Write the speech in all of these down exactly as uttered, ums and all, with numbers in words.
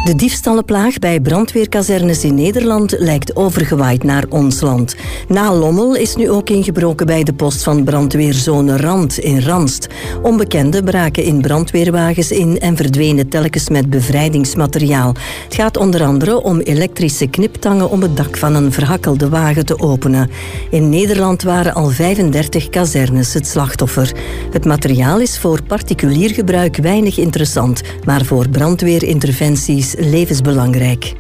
De diefstallenplaag bij brandweerkazernes in Nederland lijkt overgewaaid naar ons land. Na Lommel is nu ook ingebroken bij de post van brandweerzone Rand in Ranst. Onbekenden braken in brandweerwagens in en verdwenen telkens met bevrijdingsmateriaal. Het gaat onder andere om elektrische kniptangen om het dak van een verhakkelde wagen te openen. In Nederland waren al vijfendertig kazernes het slachtoffer. Het materiaal is voor particulier gebruik weinig interessant, maar voor brandweerinterventies levensbelangrijk.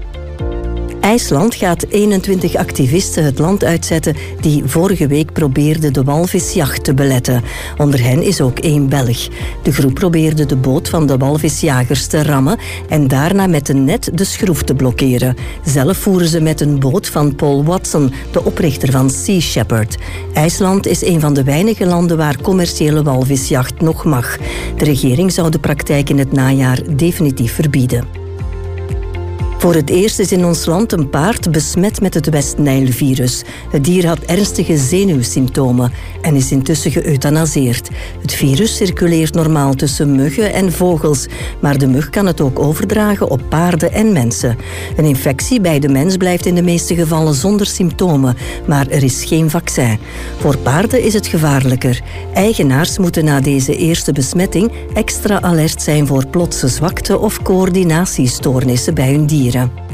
IJsland gaat eenentwintig activisten het land uitzetten die vorige week probeerden de walvisjacht te beletten. Onder hen is ook één Belg. De groep probeerde de boot van de walvisjagers te rammen en daarna met een net de schroef te blokkeren. Zelf voeren ze met een boot van Paul Watson, de oprichter van Sea Shepherd. IJsland is een van de weinige landen waar commerciële walvisjacht nog mag. De regering zou de praktijk in het najaar definitief verbieden. Voor het eerst is in ons land een paard besmet met het West-Nijl-virus. Het dier had ernstige zenuwsymptomen en is intussen geëuthanaseerd. Het virus circuleert normaal tussen muggen en vogels, maar de mug kan het ook overdragen op paarden en mensen. Een infectie bij de mens blijft in de meeste gevallen zonder symptomen, maar er is geen vaccin. Voor paarden is het gevaarlijker. Eigenaars moeten na deze eerste besmetting extra alert zijn voor plotse zwakte of coördinatiestoornissen bij hun dieren.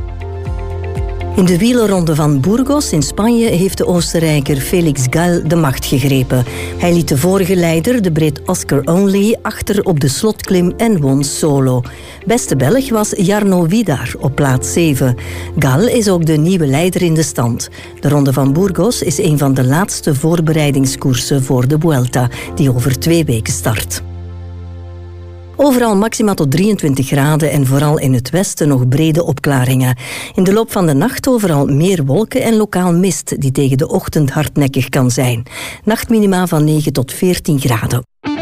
In de wielerronde van Burgos in Spanje heeft de Oostenrijker Felix Gall de macht gegrepen. Hij liet de vorige leider, de Brit Oscar Onley, achter op de slotklim en won solo. Beste Belg was Jarno Vidar op plaats zeven. Gall is ook de nieuwe leider in de stand. De ronde van Burgos is een van de laatste voorbereidingskoersen voor de Vuelta, die over twee weken start. Overal maxima tot drieëntwintig graden en vooral in het westen nog brede opklaringen. In de loop van de nacht overal meer wolken en lokaal mist die tegen de ochtend hardnekkig kan zijn. Nachtminima van negen tot veertien graden.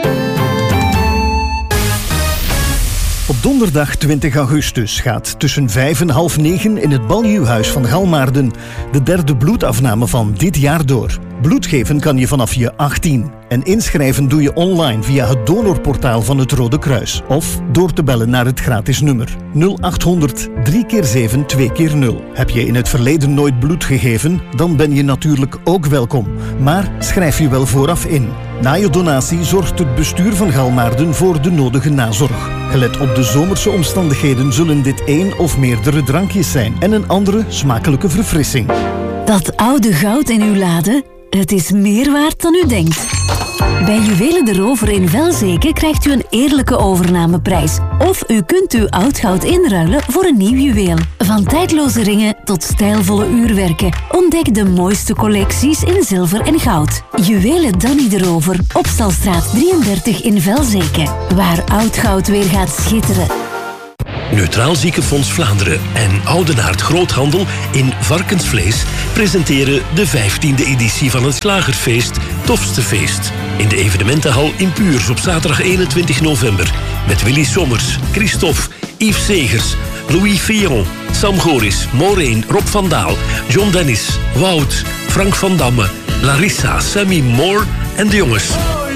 Op donderdag twintig augustus gaat tussen vijf en half negen in het Baljuwhuis van Galmaarden de derde bloedafname van dit jaar door. Bloed geven kan je vanaf je achttien. En inschrijven doe je online via het donorportaal van het Rode Kruis. Of door te bellen naar het gratis nummer nul achthonderd drie keer zeven twee keer nul. Heb je in het verleden nooit bloed gegeven? Dan ben je natuurlijk ook welkom. Maar schrijf je wel vooraf in. Na je donatie zorgt het bestuur van Galmaarden voor de nodige nazorg. Gelet op de zomerse omstandigheden zullen dit één of meerdere drankjes zijn en een andere smakelijke verfrissing. Dat oude goud in uw lade, het is meer waard dan u denkt. Bij Juwelen de Rover in Velzeke krijgt u een eerlijke overnameprijs. Of u kunt uw oud goud inruilen voor een nieuw juweel. Van tijdloze ringen tot stijlvolle uurwerken. Ontdek de mooiste collecties in zilver en goud. Juwelen Danny de Rover, Opstalstraat drieëndertig in Velzeke. Waar oud goud weer gaat schitteren. Neutraal Ziekenfonds Vlaanderen en Oudenaard Groothandel in varkensvlees presenteren de vijftiende editie van het slagerfeest Tofste Feest. In de evenementenhal in Puurs op zaterdag eenentwintig november. Met Willy Sommers, Christophe, Yves Segers, Louis Fillon, Sam Goris, Maureen, Rob van Daal, John Dennis, Wout, Frank van Damme, Larissa, Sammy Moore en de jongens.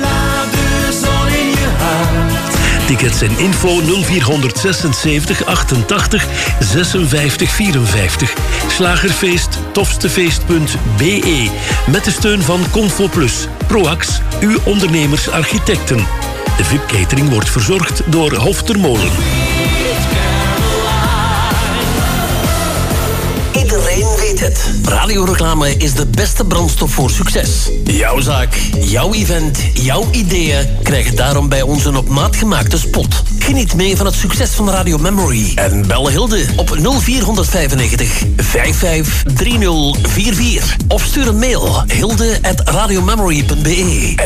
Tickets en info nul vier zesenzeventig achtentachtig zesenvijftig vierenvijftig. Slagerfeest tofstefeest punt b e. Met de steun van Convo Plus, Proax, uw ondernemersarchitecten. De V I P-catering wordt verzorgd door Hof ter Molen. Iedereen weet het. Radioreclame is de beste brandstof voor succes. Jouw zaak, jouw event, jouw ideeën krijgen daarom bij ons een op maat gemaakte spot. Geniet mee van het succes van Radio Memory. En bel Hilde op nul vier vijf negen vijf vijf drie nul vier vier. Of stuur een mail hilde at radiomemory punt b e.